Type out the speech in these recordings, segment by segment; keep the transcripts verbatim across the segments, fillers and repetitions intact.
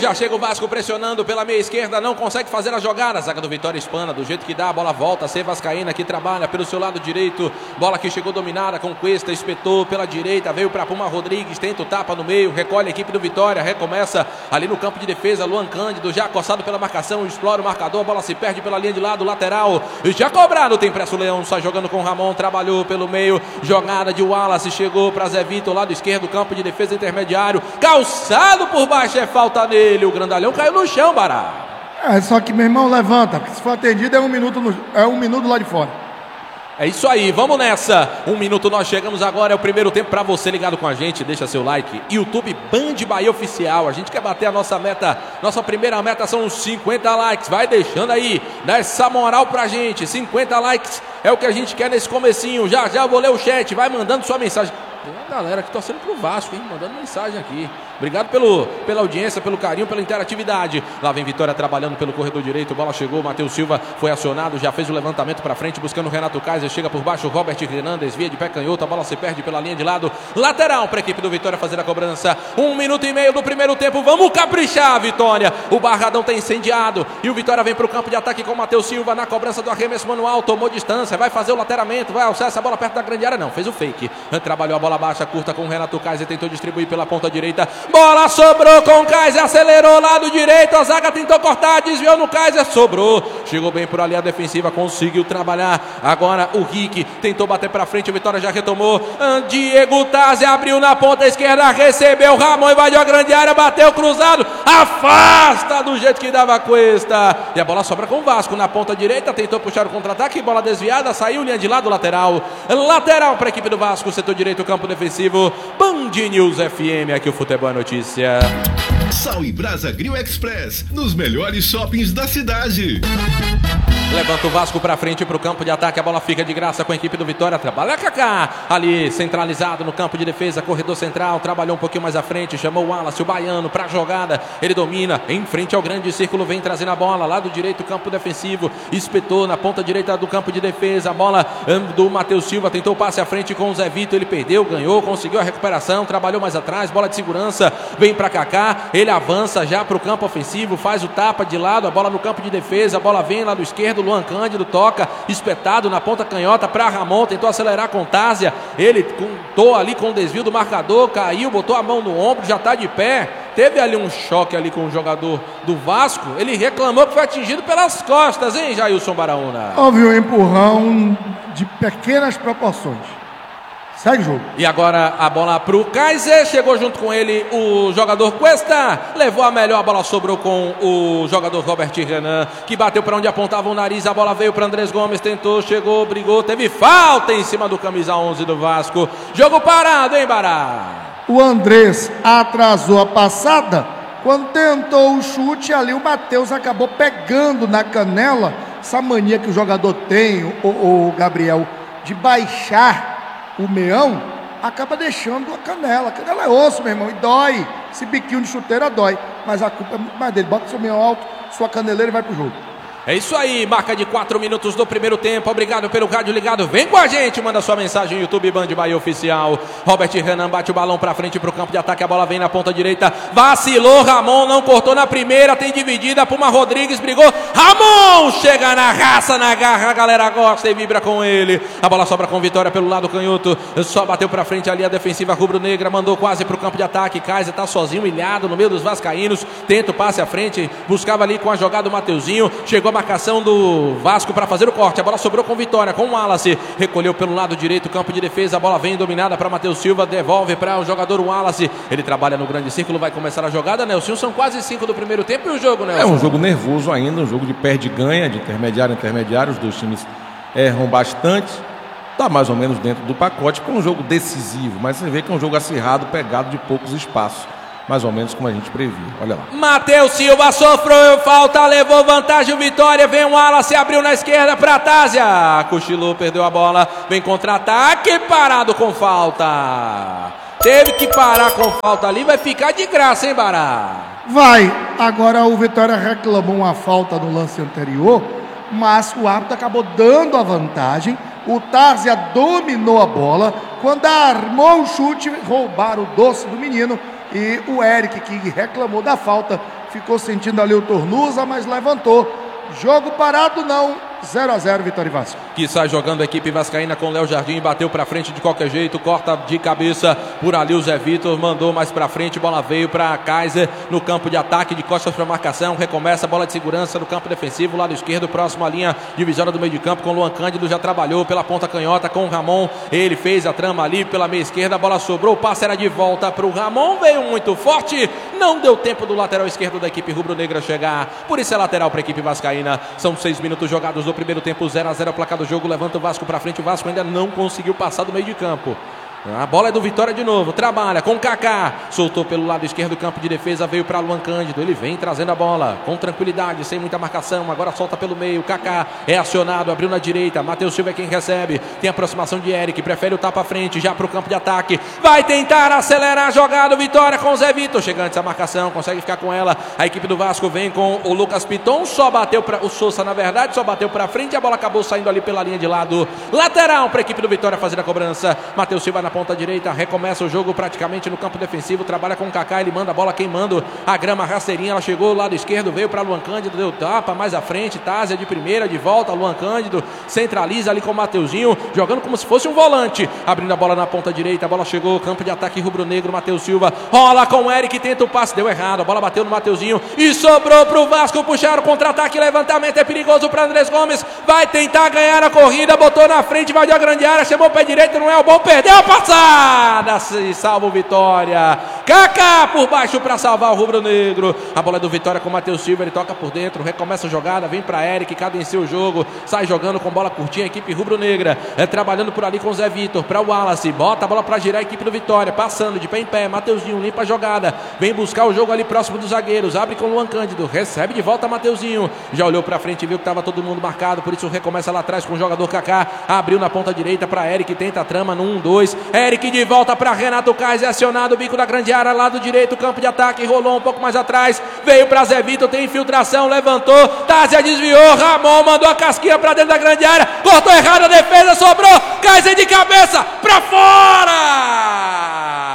já chega o Vasco pressionando pela meia esquerda, não consegue fazer a jogada. A zaga do Vitória espana, do jeito que dá, a bola volta. C. Vascaína que trabalha pelo seu lado direito. Bola que chegou dominada com Cuesta, espetou pela direita, veio para Puma Rodrigues, tenta o tapa no meio, recolhe a equipe do Vitória, recomeça ali no campo de defesa. Luan Cândido já acossado pela marcação, explora o marcador, a bola se perde pela linha de lado, lateral. Já cobrado, tem pressa o Leão, sai jogando com o Ramon, trabalhou pelo meio, jogada de Wallace, chegou para Zé Vitor, lado esquerdo, campo de defesa intermediário, calçado por baixo, é falta nele, o grandalhão caiu no chão, Bará. É, só que meu irmão levanta, porque se for atendido é um minuto, no, é um minuto lá de fora. É isso aí, vamos nessa. Um minuto nós chegamos agora, é o primeiro tempo para você ligado com a gente. Deixa seu like. YouTube Band Bahia Oficial. A gente quer bater a nossa meta. Nossa primeira meta são uns cinquenta likes. Vai deixando aí, dá essa moral pra gente. cinquenta likes é o que a gente quer nesse comecinho. Já já eu vou ler o chat. Vai mandando sua mensagem. Tem uma galera que torcendo pro Vasco, hein? Mandando mensagem aqui. Obrigado pelo, pela audiência, pelo carinho, pela interatividade. Lá vem Vitória trabalhando pelo corredor direito. Bola chegou, Matheus Silva foi acionado, já fez o levantamento para frente, buscando o Renato Kaiser. Chega por baixo, Robert Renan desvia de pé canhoto. A bola se perde pela linha de lado. Lateral para a equipe do Vitória fazer a cobrança. Um minuto e meio do primeiro tempo. Vamos caprichar, Vitória. O Barradão tá incendiado. E o Vitória vem para o campo de ataque com o Matheus Silva na cobrança do arremesso manual. Tomou distância, vai fazer o lateramento, vai alçar essa bola perto da grande área. Não, fez o fake. Trabalhou a bola baixa, curta com o Renato Kaiser. Tentou distribuir pela ponta direita. Bola sobrou com o Kaiser, acelerou lado direito, a zaga tentou cortar, desviou no Kaiser, sobrou, chegou bem por ali a defensiva, conseguiu trabalhar, agora o Rick tentou bater pra frente, o Vitória já retomou, Diego Tazzi abriu na ponta esquerda, recebeu, Ramon invadiu a grande área, bateu cruzado, afasta do jeito que dava a Cuesta, e a bola sobra com o Vasco na ponta direita, tentou puxar o contra-ataque, bola desviada, saiu linha de lado, lateral, lateral para a equipe do Vasco, setor direito, campo defensivo, Band News F M, aqui o Futebol é Notícia. Sal e Brasa Grill Express, nos melhores shoppings da cidade. Levanta o Vasco para frente para o campo de ataque, a bola fica de graça com a equipe do Vitória, trabalha Kaká, ali centralizado no campo de defesa, corredor central, trabalhou um pouquinho mais à frente, chamou o Wallace, o baiano, para a jogada, ele domina, em frente ao grande círculo, vem trazendo a bola, lado direito, campo defensivo, espetou na ponta direita do campo de defesa, a bola do Matheus Silva, tentou o passe à frente com o Zé Vitor, ele perdeu, ganhou, conseguiu a recuperação, trabalhou mais atrás, bola de segurança, vem para Kaká, ele avança já para o campo ofensivo, faz o tapa de lado, a bola no campo de defesa, a bola vem lado esquerdo, Luan Cândido toca, espetado na ponta canhota para Ramon, tentou acelerar com Tázia, ele contou ali com o desvio do marcador, caiu, botou a mão no ombro, já está de pé, teve ali um choque ali com o jogador do Vasco, ele reclamou que foi atingido pelas costas, hein, Jailson Baraúna? Houve um empurrão de pequenas proporções. Segue o jogo. E agora a bola para o Kaiser, chegou junto com ele o jogador Cuesta, levou a melhor, a bola sobrou com o jogador Robert Renan, que bateu para onde apontava o nariz, a bola veio para Andrés Gomes, tentou, chegou, brigou, teve falta em cima do camisa onze do Vasco, jogo parado, hein, Bará? O Andrés atrasou a passada, quando tentou o chute ali, o Matheus acabou pegando na canela, essa mania que o jogador tem, o, o Gabriel, de baixar o meião, acaba deixando a canela. A canela é osso, meu irmão, e dói. Esse biquinho de chuteira dói, mas a culpa é muito mais dele. Bota seu meião alto, sua caneleira e vai pro jogo. É isso aí, marca de quatro minutos do primeiro tempo. Obrigado pelo rádio ligado. Vem com a gente, manda sua mensagem no YouTube Band Bahia Oficial. Robert Renan bate o balão pra frente pro campo de ataque. A bola vem na ponta direita. Vacilou, Ramon não cortou na primeira. Tem dividida, Puma Rodrigues brigou. Ramon chega na raça, na garra. A galera gosta e vibra com ele. A bola sobra com Vitória pelo lado canhoto. Só bateu pra frente ali a defensiva rubro-negra. Mandou quase pro campo de ataque. Kaiser tá sozinho, ilhado no meio dos vascaínos. Tenta o passe à frente. Buscava ali com a jogada do Mateuzinho. Chegou a marcação do Vasco para fazer o corte, a bola sobrou com Vitória, com o Wallace, recolheu pelo lado direito, campo de defesa, a bola vem dominada para Matheus Silva, devolve para o jogador Wallace, ele trabalha no grande círculo, vai começar a jogada, Nelson, são quase cinco do primeiro tempo e o jogo, Nelson? É um jogo nervoso ainda, um jogo de perde-ganha, de intermediário a intermediário, os dois times erram bastante, está mais ou menos dentro do pacote, porque é um jogo decisivo, mas você vê que é um jogo acirrado, pegado de poucos espaços. Mais ou menos como a gente previu, olha lá. Matheus Silva sofreu falta, levou vantagem o Vitória, vem o Wallace, abriu na esquerda para Tázia, cochilou, perdeu a bola, vem contra-ataque, parado com falta. Teve que parar com falta ali, vai ficar de graça, hein, Bará? Vai, agora o Vitória reclamou uma falta no lance anterior, mas o árbitro acabou dando a vantagem, o Tázia dominou a bola, quando armou o chute, roubaram o doce do menino, e o Eric, que reclamou da falta, ficou sentindo ali o tornusa, mas levantou. Jogo parado não, zero a zero, Vitória e Vasco. Que sai jogando a equipe vascaína com Léo Jardim, bateu pra frente de qualquer jeito, corta de cabeça por ali o Zé Vitor, mandou mais pra frente, bola veio pra Kaiser no campo de ataque, de costas pra marcação, recomeça a bola de segurança no campo defensivo, lado esquerdo, próximo à linha divisória do meio de campo com Luan Cândido, já trabalhou pela ponta canhota com o Ramon, ele fez a trama ali pela meia esquerda, a bola sobrou, o passe era de volta pro Ramon, veio muito forte, não deu tempo do lateral esquerdo da equipe rubro-negra chegar, por isso é lateral pra equipe vascaína, são seis minutos jogados no primeiro tempo, zero a zero a placar do jogo, levanta o Vasco para frente, o Vasco ainda não conseguiu passar do meio de campo. A bola é do Vitória de novo, trabalha com Kaká, soltou pelo lado esquerdo do campo de defesa, veio para Luan Cândido, ele vem trazendo a bola com tranquilidade, sem muita marcação, agora solta pelo meio, Kaká é acionado, abriu na direita, Matheus Silva é quem recebe, tem aproximação de Eric, prefere o tapa à frente, já para o campo de ataque, vai tentar acelerar a jogada, Vitória com o Zé Vitor, chega antes a marcação, consegue ficar com ela, a equipe do Vasco vem com o Lucas Piton, só bateu para o Sousa na verdade, só bateu para frente, a bola acabou saindo ali pela linha de lado, lateral para a equipe do Vitória fazer a cobrança, Matheus Silva na ponta direita, recomeça o jogo praticamente no campo defensivo, trabalha com o Kaká, ele manda a bola queimando a grama rasteirinha, ela chegou do lado esquerdo, veio para Luan Cândido, deu tapa mais à frente, Tásia de primeira, de volta, Luan Cândido, centraliza ali com o Mateuzinho, jogando como se fosse um volante, abrindo a bola na ponta direita, a bola chegou, campo de ataque rubro-negro, Matheus Silva, rola com o Eric, tenta o passe, deu errado, a bola bateu no Mateuzinho e sobrou pro Vasco, puxar o contra-ataque, levantamento é perigoso para Andrés Gomes, vai tentar ganhar a corrida, botou na frente, vai de a grande área, chamou o pé direito, não é o bom, perdeu a passada! Se salva o Vitória, Kaká por baixo para salvar o rubro-negro, a bola é do Vitória com o Matheus Silva, ele toca por dentro, recomeça a jogada, vem para Eric, cadencia o jogo, sai jogando com bola curtinha, a equipe rubro-negra, é, trabalhando por ali com o Zé Vitor, para o Wallace, bota a bola para girar a equipe do Vitória, passando de pé em pé, Mateuzinho limpa a jogada, vem buscar o jogo ali próximo dos zagueiros, abre com o Luan Cândido, recebe de volta Mateuzinho, já olhou para frente e viu que estava todo mundo marcado, por isso recomeça lá atrás com o jogador Kaká, abriu na ponta direita para Eric, tenta a trama no um dois, Eric de volta para Renato Kaiser, acionado o bico da grande área, lado direito, campo de ataque, rolou um pouco mais atrás, veio para Zé Vitor, tem infiltração, levantou, Tásia desviou, Ramon mandou a casquinha para dentro da grande área, cortou errado a defesa, sobrou, Kaiser de cabeça, para fora!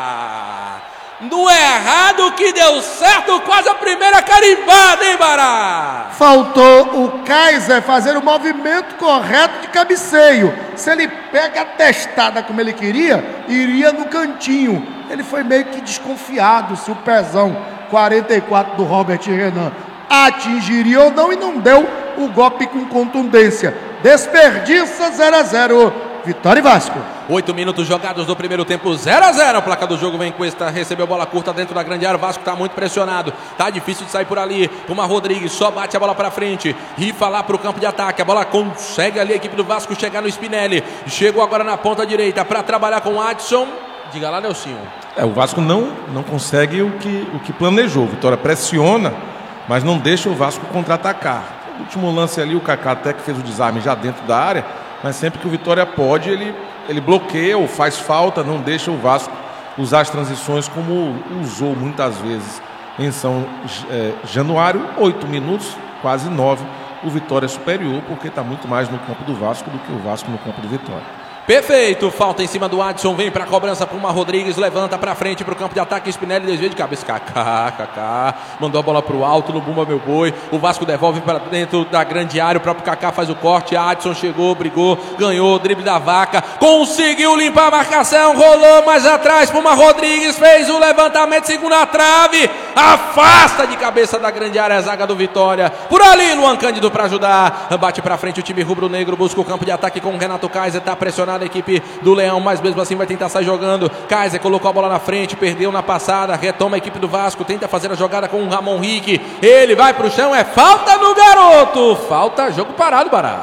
No errado que deu certo, quase a primeira carimbada, hein, Bará? Faltou o Kaiser fazer o movimento correto de cabeceio. Se ele pega a testada como ele queria, iria no cantinho. Ele foi meio que desconfiado se o pezão quarenta e quatro do Robert Renan atingiria ou não, e não deu o golpe com contundência. Desperdiça, zero a zero. Vitória e Vasco. Oito minutos jogados no primeiro tempo, zero a zero. A placa do jogo vem com esta, recebeu bola curta dentro da grande área. O Vasco está muito pressionado, tá difícil de sair por ali. Uma Rodrigues só bate a bola para frente, rifa lá para o campo de ataque. A bola consegue ali a equipe do Vasco chegar no Spinelli. Chegou agora na ponta direita para trabalhar com o Adson. Diga lá, Nelsinho. É, o Vasco não, não consegue o que, o que planejou. O Vitória pressiona, mas não deixa o Vasco contra-atacar. No último lance ali, o Kaká até que fez o desarme já dentro da área, mas sempre que o Vitória pode, ele, ele bloqueia ou faz falta, não deixa o Vasco usar as transições como usou muitas vezes em São é, Januário. Oito minutos, quase nove, o Vitória é superior, porque está muito mais no campo do Vasco do que o Vasco no campo do Vitória. Perfeito, falta em cima do Adson, vem para a cobrança para uma Rodrigues, levanta para frente para o campo de ataque, Spinelli desvia de cabeça, Kaká, Kaká, mandou a bola para o alto, no Bumba meu boi, o Vasco devolve para dentro da grande área, o próprio Kaká faz o corte, Adson chegou, brigou, ganhou, drible da vaca, conseguiu limpar a marcação, rolou mais atrás para uma Rodrigues, fez o levantamento, segunda trave, afasta de cabeça da grande área a zaga do Vitória, por ali Luan Cândido para ajudar, bate para frente o time rubro-negro, busca o campo de ataque com o Renato Kaiser, está pressionado a equipe do Leão, mas mesmo assim vai tentar sair jogando. Kaiser colocou a bola na frente, perdeu na passada, retoma a equipe do Vasco, tenta fazer a jogada com o Ramon Rick, ele vai pro chão, é falta no garoto, falta, jogo parado, Bará.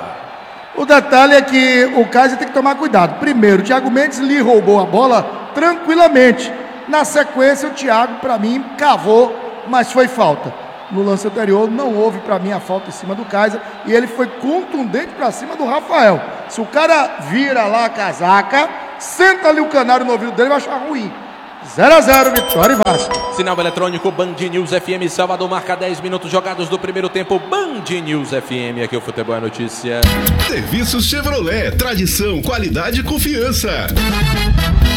O detalhe é que o Kaiser tem que tomar cuidado. Primeiro, o Thiago Mendes lhe roubou a bola tranquilamente, na sequência o Thiago para mim cavou, mas foi falta. No lance anterior não houve para mim a falta em cima do Kaiser e ele foi contundente para cima do Rafael. Se o cara vira lá a casaca, senta ali o canário no ouvido dele, vai achar ruim. zero a zero, Vitória e Vasco. Sinal eletrônico Band News F M Salvador, marca dez minutos jogados do primeiro tempo. Band News F M, aqui o Futebol é Notícia. Serviços Chevrolet, tradição, qualidade e confiança.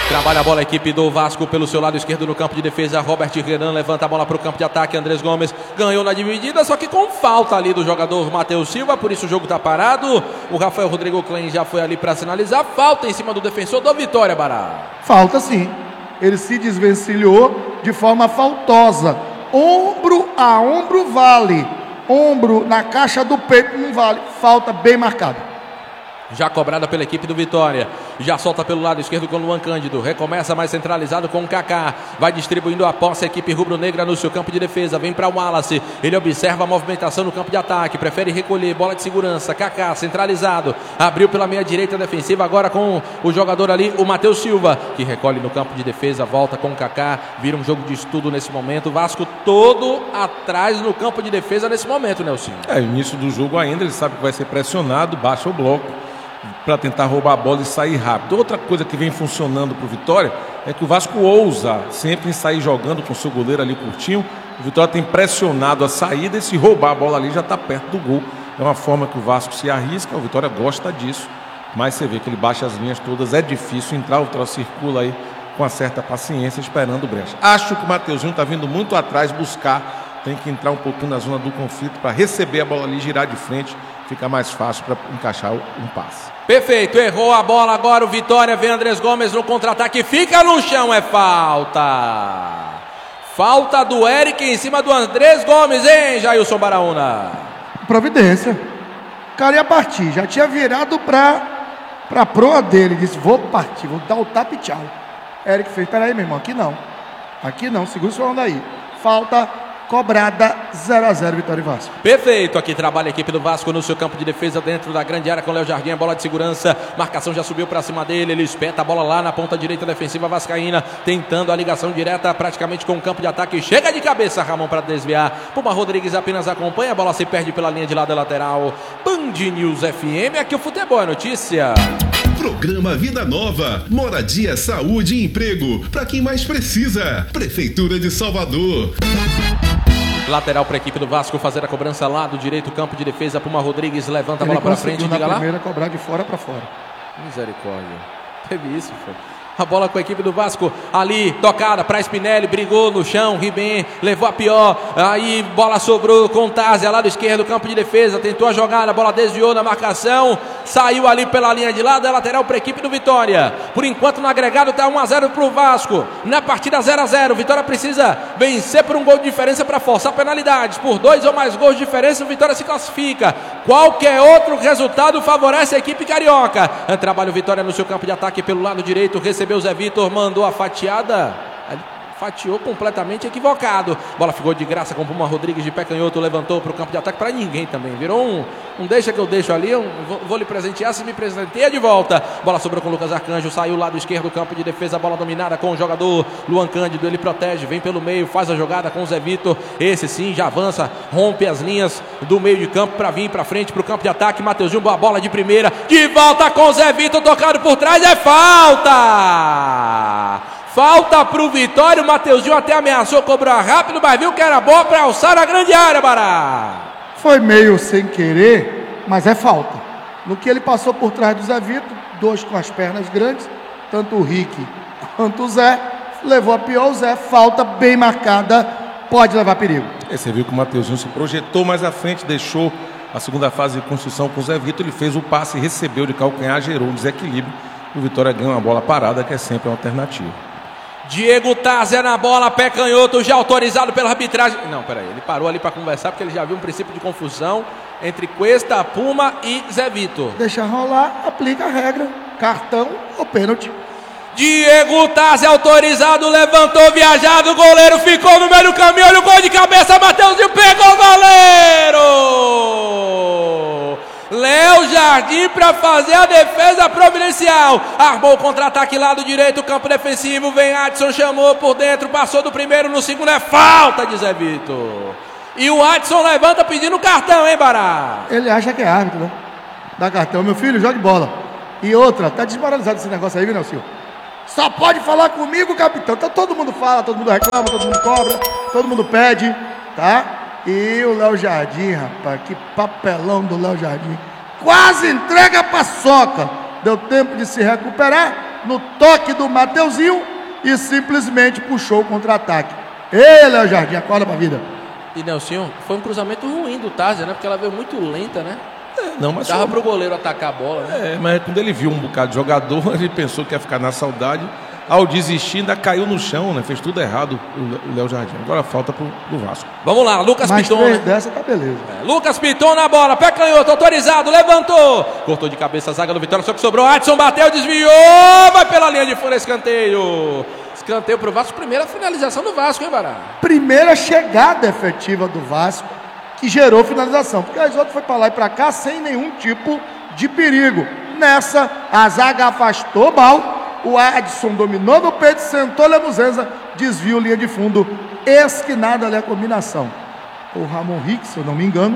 Trabalha a bola a equipe do Vasco pelo seu lado esquerdo no campo de defesa. Robert Renan levanta a bola para o campo de ataque. Andrés Gomes ganhou na dividida, só que com falta ali do jogador Matheus Silva, por isso o jogo está parado. O Rafael Rodrigo Klein já foi ali para sinalizar. Falta em cima do defensor do Vitória, Bará. Falta sim. Ele se desvencilhou de forma faltosa. Ombro a ombro vale. Ombro na caixa do peito não vale. Falta bem marcada. Já cobrada pela equipe do Vitória. Já solta pelo lado esquerdo com o Luan Cândido. Recomeça mais centralizado com o Kaká. Vai distribuindo a posse a equipe rubro-negra no seu campo de defesa. Vem para o Wallace. Ele observa a movimentação no campo de ataque. Prefere recolher. Bola de segurança. Kaká centralizado. Abriu pela meia direita defensiva. Agora com o jogador ali, o Matheus Silva, que recolhe no campo de defesa. Volta com o Kaká. Vira um jogo de estudo nesse momento. O Vasco todo atrás no campo de defesa nesse momento, Nelson. É, início do jogo ainda. Ele sabe que vai ser pressionado. Baixa o bloco para tentar roubar a bola e sair rápido. Outra coisa que vem funcionando para o Vitória é que o Vasco ousa sempre em sair jogando com seu goleiro ali curtinho. O Vitória tem pressionado a saída e se roubar a bola ali já está perto do gol. É uma forma que o Vasco se arrisca, o Vitória gosta disso, mas você vê que ele baixa as linhas todas, é difícil entrar, o Vitória circula aí com uma certa paciência esperando o brecha. Acho que o Mateuzinho está vindo muito atrás buscar, tem que entrar um pouquinho na zona do conflito para receber a bola ali, girar de frente, fica mais fácil para encaixar um passe. Perfeito, errou a bola agora o Vitória, vem Andrés Gomes no contra-ataque, fica no chão, é falta. Falta do Eric em cima do Andrés Gomes, hein, Jailson Baraúna? Providência. O cara ia partir, já tinha virado para a proa dele, disse, vou partir, vou dar o tapa e tchau. Eric fez, peraí, meu irmão, aqui não. Aqui não, segura sua onda aí. Falta cobrada, zero a zero, Vitória e Vasco. Perfeito, aqui trabalha a equipe do Vasco no seu campo de defesa dentro da grande área com o Léo Jardim, a bola de segurança, marcação já subiu para cima dele, ele espeta a bola lá na ponta direita defensiva vascaína, tentando a ligação direta praticamente com o campo de ataque, chega de cabeça Ramon para desviar, Puma Rodrigues apenas acompanha, a bola se perde pela linha de lado lateral. Band News F M, aqui o futebol é notícia. Programa Vida Nova, moradia, saúde e emprego para quem mais precisa. Prefeitura de Salvador. Lateral para a equipe do Vasco fazer a cobrança lá do direito, campo de defesa. Puma Rodrigues levanta a bola para frente. Ele diga na lá. primeira cobrar de fora para fora. Misericórdia. Teve isso, foi. A bola com a equipe do Vasco ali, tocada para Spinelli, brigou no chão, Ribem levou a pior, aí bola sobrou com Tázia, lado esquerdo, campo de defesa, tentou a jogada, a bola desviou na marcação, saiu ali pela linha de lado, é lateral para a equipe do Vitória. Por enquanto no agregado está um a zero para o Vasco, na partida zero a zero, Vitória precisa vencer por um gol de diferença para forçar penalidades, por dois ou mais gols de diferença o Vitória se classifica. Qualquer outro resultado favorece a equipe carioca. Trabalha o Vitória no seu campo de ataque pelo lado direito, recebeu o Zé Vitor, mandou a fatiada, fatiou completamente equivocado. Bola ficou de graça com o Puma Rodrigues de pé canhoto, levantou para o campo de ataque para ninguém também. Virou um, um deixa que eu deixo ali, um, vou, vou lhe presentear, se me presenteia de volta. Bola sobrou com o Lucas Arcanjo, saiu lado esquerdo, campo de defesa, bola dominada com o jogador Luan Cândido, ele protege, vem pelo meio, faz a jogada com o Zé Vitor. Esse sim, já avança, rompe as linhas do meio de campo para vir para frente, para o campo de ataque. Mateuzinho, boa bola de primeira, de volta com o Zé Vitor, tocado por trás, é falta! Falta para o Vitória, o Mateuzinho até ameaçou cobrar rápido, mas viu que era boa para alçar a grande área, Bará. Foi meio sem querer, mas é falta. No que ele passou por trás do Zé Vitor, dois com as pernas grandes, tanto o Rick quanto o Zé, levou a pior o Zé, falta bem marcada, pode levar perigo. E você viu que o Mateuzinho se projetou mais à frente, deixou a segunda fase de construção com o Zé Vitor, ele fez o passe, recebeu de calcanhar, gerou um desequilíbrio, e o Vitória ganha uma bola parada, que é sempre uma alternativa. Diego Tázia na bola, pé canhoto, já autorizado pela arbitragem. Não, peraí, ele parou ali para conversar, porque ele já viu um princípio de confusão entre Cuesta, Puma e Zé Vitor. Deixa rolar, aplica a regra, cartão ou pênalti. Diego Tázia autorizado, levantou, viajado, o goleiro ficou no meio do caminho, olha o gol de cabeça, Mateuzinho pegou o goleiro! Léo Jardim para fazer a defesa providencial. Armou o contra-ataque lado direito, campo defensivo. Vem Adson, chamou por dentro, passou do primeiro, no segundo é falta de Zé Vitor. E o Adson levanta pedindo cartão, hein, Bará? Ele acha que é árbitro, né? Dá cartão, meu filho, joga bola. E outra, tá desmoralizado esse negócio aí, viu, Nelson? Só pode falar comigo, capitão. Então todo mundo fala, todo mundo reclama, todo mundo cobra, todo mundo pede, tá? E o Léo Jardim, rapaz, que papelão do Léo Jardim. Quase entrega a paçoca. Deu tempo de se recuperar. no toque do Mateuzinho e simplesmente puxou o contra-ataque. Ele é o Jardim, acorda pra vida. E Nelsinho, foi um cruzamento ruim do Tárzia, né? Porque ela veio muito lenta, né? É, não, mas Dava só... pro goleiro atacar a bola, né? É, mas quando ele viu um bocado de jogador, ele pensou que ia ficar na saudade. Ao desistir, ainda caiu no chão, né? Fez tudo errado o Léo Jardim. Agora falta pro, pro Vasco. Vamos lá, Lucas Mais Piton, três né? dessa tá beleza. É, Lucas Piton na bola, pé canhoto, autorizado, levantou. Cortou de cabeça a zaga do Vitória, só que sobrou. Adson bateu, desviou, vai pela linha de fora, escanteio. Escanteio pro Vasco, primeira finalização do Vasco, hein, Bará? Primeira chegada efetiva do Vasco, que gerou finalização. Porque as outras foi pra lá e pra cá sem nenhum tipo de perigo. Nessa, a zaga afastou mal. O Adson dominou no peito, sentou Lemuzenza, desviou linha de fundo, esquinada ali a combinação. O Ramon Rick, se eu não me engano,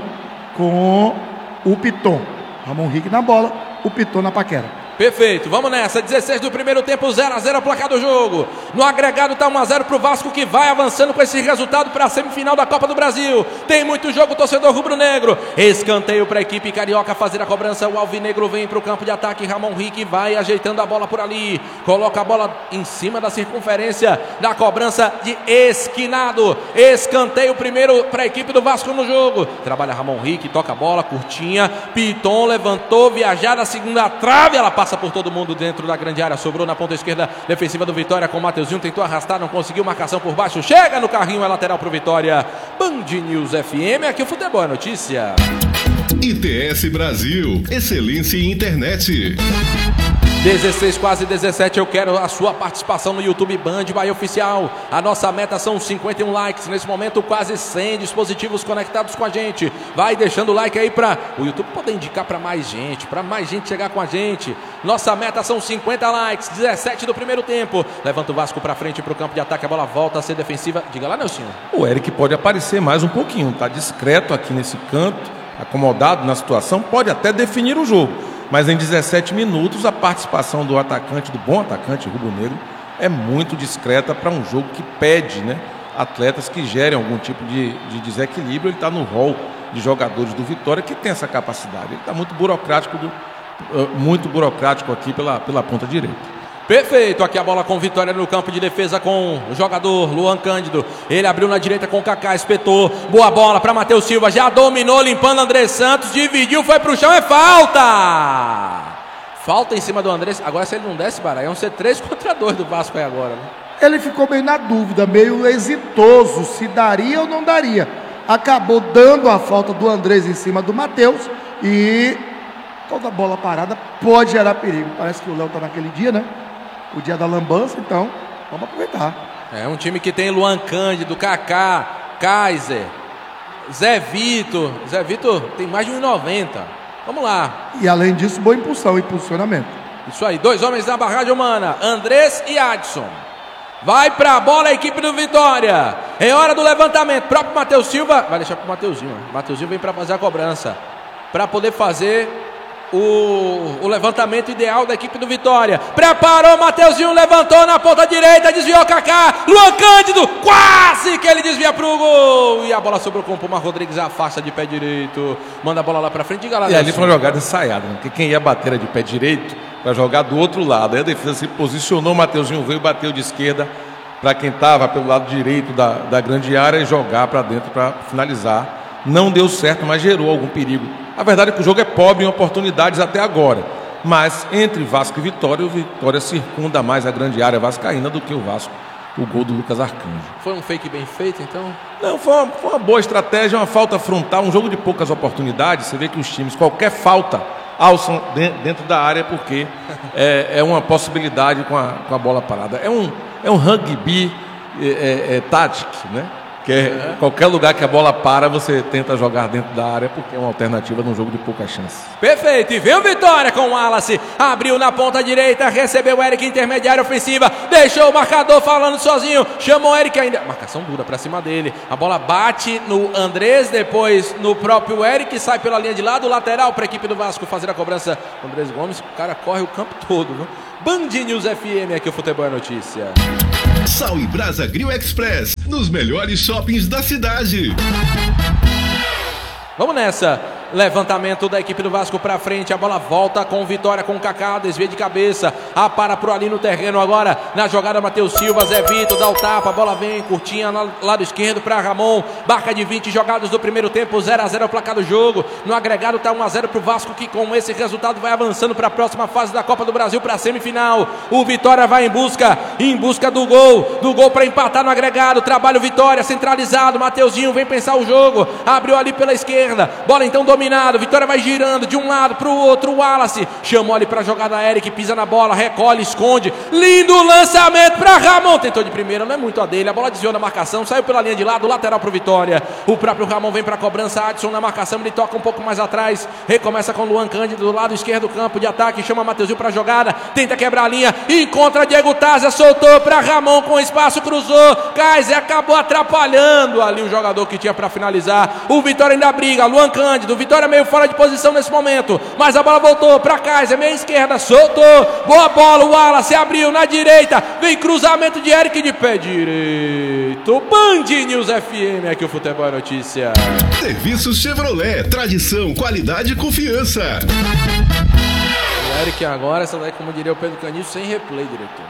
com o Piton. Ramon Rick na bola, o Piton na paquera. Perfeito, vamos nessa, dezesseis do primeiro tempo, zero a zero a placar do jogo. No agregado tá um a zero pro Vasco, que vai avançando com esse resultado para a semifinal da Copa do Brasil. Tem muito jogo, torcedor rubro-negro. Escanteio para a equipe carioca fazer a cobrança. O alvinegro vem pro campo de ataque. Ramon Rick vai ajeitando a bola por ali. Coloca a bola em cima da circunferência da cobrança de esquinado. Escanteio primeiro para a equipe do Vasco no jogo. Trabalha Ramon Rick, toca a bola, curtinha. Piton levantou, viajar na segunda trave, ela passa por todo mundo dentro da grande área, sobrou na ponta esquerda defensiva do Vitória com o Mateuzinho, tentou arrastar, não conseguiu, marcação por baixo, chega no carrinho, é lateral pro Vitória. Band News F M, aqui o Futebol é Notícia. I T S Brasil, excelência em internet. dezesseis, quase dezessete, eu quero a sua participação no YouTube Band Bahia Oficial. A nossa meta são cinquenta e um likes, nesse momento quase cem dispositivos conectados com a gente. Vai deixando o like aí para o YouTube poder indicar para mais gente, para mais gente chegar com a gente. Nossa meta são cinquenta likes, dezessete do primeiro tempo. Levanta o Vasco para frente para o campo de ataque, a bola volta a ser defensiva. Diga lá, Nelsinho. O Eric pode aparecer mais um pouquinho, tá discreto aqui nesse canto, acomodado na situação, pode até definir o jogo. Mas em dezessete minutos, a participação do atacante, do bom atacante rubro-negro, é muito discreta para um jogo que pede, né, atletas que gerem algum tipo de, de desequilíbrio. Ele está no rol de jogadores do Vitória que tem essa capacidade. Ele está muito burocrático, do, muito burocrático aqui pela, pela ponta direita. Perfeito, aqui a bola com Vitória no campo de defesa com o jogador Luan Cândido. Ele abriu na direita com o Kaká, espetou. Boa bola para Matheus Silva, já dominou, limpando André Santos, dividiu, foi pro chão, é falta! Falta em cima do André. Agora se ele não desce, Bará, iam ser três contra dois do Vasco aí agora, né? Ele ficou meio na dúvida, meio hesitoso, se daria ou não daria. Acabou dando a falta do Andrés em cima do Matheus e toda bola parada pode gerar perigo. Parece que o Léo tá naquele dia, né? O dia da lambança, então vamos aproveitar. É um time que tem Luan Cândido, Kaká, Kaiser, Zé Vitor. Zé Vitor tem mais de um e noventa. Vamos lá. E além disso, boa impulsão, impulsionamento. Isso aí, dois homens na barragem humana, Andrés e Adson. Vai pra bola a equipe do Vitória. É hora do levantamento. Próprio Matheus Silva, vai deixar pro Mateuzinho. Mateuzinho vem pra fazer a cobrança, para poder fazer O, o levantamento ideal da equipe do Vitória. Preparou, Mateuzinho levantou na ponta direita, desviou Kaká, Luan Cândido, quase que ele desvia pro gol. E a bola sobrou com o Puma Rodrigues, afasta de pé direito, manda a bola lá pra frente. Diga lá, e ali foi uma jogada ensaiada, né? Porque quem ia bater era de pé direito para jogar do outro lado. Aí a defesa se posicionou, o Mateuzinho veio, bateu de esquerda para quem estava pelo lado direito da, da grande área e jogar para dentro para finalizar. Não deu certo, mas gerou algum perigo. A verdade é que o jogo é pobre em oportunidades até agora. Mas entre Vasco e Vitória, o Vitória circunda mais a grande área vascaína do que o Vasco, o gol do Lucas Arcanjo. Foi um fake bem feito, então? Não, foi uma, foi uma boa estratégia, uma falta frontal, um jogo de poucas oportunidades. Você vê que os times, qualquer falta, alçam dentro da área porque é, é uma possibilidade com a, com a bola parada. É um, é um rugby é, é, é, tático, né? Que é, é. Qualquer lugar que a bola para, você tenta jogar dentro da área, porque é uma alternativa num jogo de pouca chance. Perfeito, e veio Vitória com o Wallace, abriu na ponta direita, recebeu o Eric, intermediária ofensiva, deixou o marcador falando sozinho, chamou o Eric ainda, marcação dura pra cima dele, a bola bate no Andrés, depois no próprio Eric, sai pela linha de lado, lateral pra equipe do Vasco fazer a cobrança. Andrés Gomes, o cara corre o campo todo, viu? Band News F M, aqui o Futebol é Notícia. Sal e Brasa Grill Express, nos melhores shoppings da cidade. Vamos nessa. Levantamento da equipe do Vasco para frente. A bola volta com Vitória, com o Kaká. Desvia de cabeça. A para pro ali no terreno agora. Na jogada, Matheus Silva. Zé Vitor dá o tapa. A bola vem curtinha no lado esquerdo para Ramon. Barca de vinte jogados do primeiro tempo. zero a zero é o placar do jogo. No agregado tá um a zero pro Vasco, que com esse resultado vai avançando para a próxima fase da Copa do Brasil, para a semifinal. O Vitória vai em busca, em busca do gol. Do gol para empatar no agregado. Trabalho Vitória, centralizado. Mateuzinho vem pensar o jogo. Abriu ali pela esquerda. Bola então dominado. Vitória vai girando de um lado para o outro. O Wallace chamou ali para a jogada aérea, que pisa na bola, recolhe, esconde. Lindo lançamento para Ramon. Tentou de primeira, não é muito a dele. A bola desviou na marcação, saiu pela linha de lado, lateral para o Vitória. O próprio Ramon vem para a cobrança. Adson na marcação, ele toca um pouco mais atrás. Recomeça com Luan Cândido do lado esquerdo do campo de ataque. Chama Mateuzinho para a jogada. Tenta quebrar a linha. Encontra Diego Tazia. Soltou para Ramon com espaço, cruzou. Kaiser acabou atrapalhando ali o jogador que tinha para finalizar. O Vitória ainda briga. Luan Cândido. Vitória meio fora de posição nesse momento. Mas a bola voltou para Kaiser. Meia esquerda. Soltou. Boa bola. O Wallace abriu na direita. Vem cruzamento de Eric de pé direito. Band News F M. Aqui o Futebol é Notícia. Serviços Chevrolet. Tradição, qualidade e confiança. O Eric agora, essa daí, como diria o Pedro Canil, sem replay, diretor.